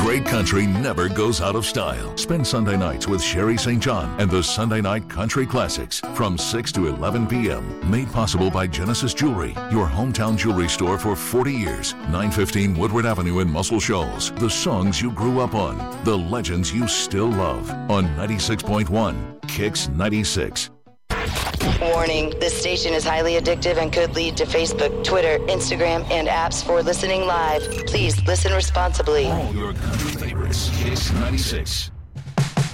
Great country never goes out of style. Spend Sunday nights with Sherry St. John and the Sunday Night Country Classics from 6 to 11 p.m. Made possible by Genesis Jewelry, your hometown jewelry store for 40 years. 915 Woodward Avenue in Muscle Shoals. The songs you grew up on. The legends you still love. On 96.1 Kicks 96. Warning, this station is highly addictive and could lead to Facebook, Twitter, Instagram, and apps for listening live. Please listen responsibly. All your country favorites. Kicks 96.